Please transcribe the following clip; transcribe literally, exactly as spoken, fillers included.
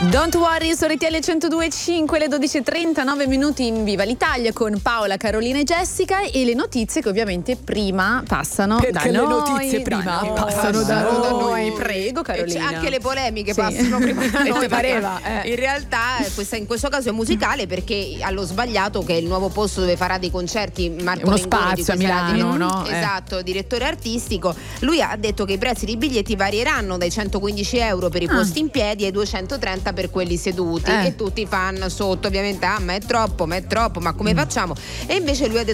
Don't worry su R T L centodue e cinque, le dodici e trentanove minuti in Viva l'Italia con Paola, Carolina e Jessica, e le notizie che ovviamente prima passano Perché da le noi. notizie prima da noi, passano da da noi. noi. Prego Carolina. Anche le polemiche Sì. passano prima da E noi. te pareva, eh. In realtà questa, in questo caso è musicale, perché allo Sbagliato, che è il nuovo posto dove farà dei concerti Marco Uno Mengoni, di spazio a cui sarà Milano, dire- no? Eh. Esatto, direttore artistico, lui ha detto che i prezzi dei biglietti varieranno dai centoquindici euro per i Ah. posti in piedi ai duecentotrenta per quelli seduti, Eh. e tutti i fan sotto ovviamente: ah, ma è troppo, ma è troppo, ma come facciamo? E invece lui ha detto